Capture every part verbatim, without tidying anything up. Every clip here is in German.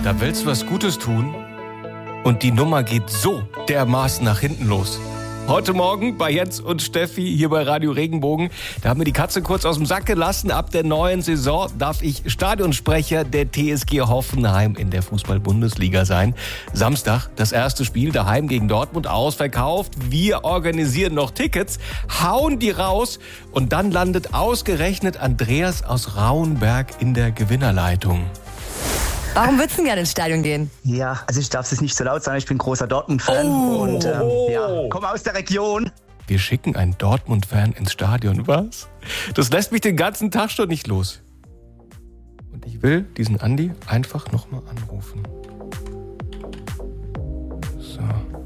Da willst du was Gutes tun und die Nummer geht so dermaßen nach hinten los. Heute Morgen bei Jens und Steffi hier bei Radio Regenbogen. Da haben wir die Katze kurz aus dem Sack gelassen. Ab der neuen Saison darf ich Stadionsprecher der T S G Hoffenheim in der Fußball-Bundesliga sein. Samstag das erste Spiel daheim gegen Dortmund ausverkauft. Wir organisieren noch Tickets, hauen die raus und dann landet ausgerechnet Andreas aus Rauenberg in der Gewinnerleitung. Warum würdest du denn gerne ins Stadion gehen? Ja, also ich darf es nicht so laut sagen, ich bin großer Dortmund-Fan Oh. und ähm, ja, komme aus der Region. Wir schicken einen Dortmund-Fan ins Stadion, was? Das lässt mich den ganzen Tag schon nicht los. Und ich will diesen Andi einfach nochmal anrufen. So.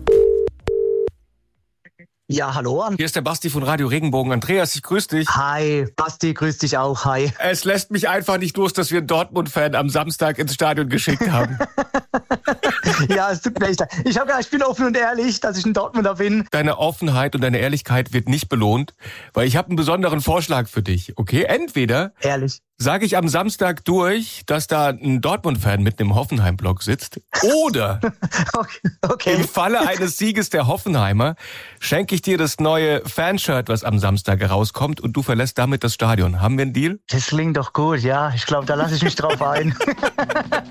Ja, hallo. Hier ist der Basti von Radio Regenbogen. Andreas, ich grüße dich. Hi, Basti, grüß dich auch, hi. Es lässt mich einfach nicht los, dass wir einen Dortmund-Fan am Samstag ins Stadion geschickt haben. Ja, es tut mir echt leid. Ich, hab, ich bin offen und ehrlich, dass ich ein Dortmunder bin. Deine Offenheit und deine Ehrlichkeit wird nicht belohnt, weil ich habe einen besonderen Vorschlag für dich, okay? Entweder Ehrlich. sage ich am Samstag durch, dass da ein Dortmund-Fan mitten im Hoffenheim-Block sitzt, oder Okay. okay. im Falle eines Sieges der Hoffenheimer schenke ich dir das neue Fanshirt, was am Samstag herauskommt, und du verlässt damit das Stadion. Haben wir einen Deal? Das klingt doch gut, ja. Ich glaube, da lasse ich mich drauf ein.